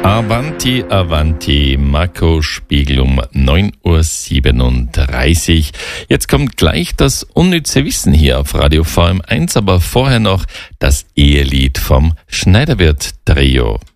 Avanti, Avanti, Marco Spiegel um 9.37 Uhr. Jetzt kommt gleich das unnütze Wissen hier auf Radio VM1, aber vorher noch das Ehelied vom Schneiderwirt Trio.